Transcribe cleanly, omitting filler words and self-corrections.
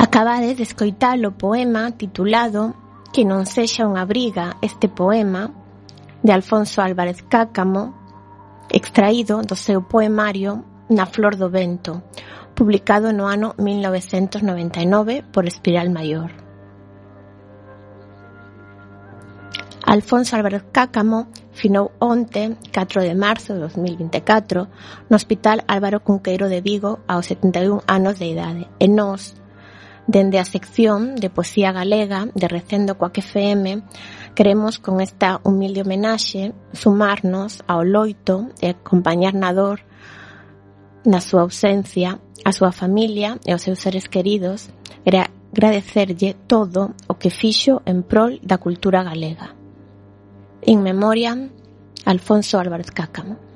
Acabades de escoitar o poema titulado Que non sexa unha briga, este poema de Alfonso Álvarez Cáccamo, extraído do seu poemario Na flor do vento, publicado no ano 1999 por Espiral Maior. Alfonso Álvarez Cáccamo finou onte, 4 de marzo de 2024, no Hospital Álvaro Cunqueiro de Vigo aos 71 anos de idade. E nós, dende a sección de Poesía Galega de Recendo Coac FM, queremos con esta humilde homenaxe sumarnos ao loito e acompañar na dor na súa ausencia, a súa familia e aos seus seres queridos, e agradecerlle todo o que fixo en prol da cultura galega. In memoriam, Alfonso Álvarez Cáccamo.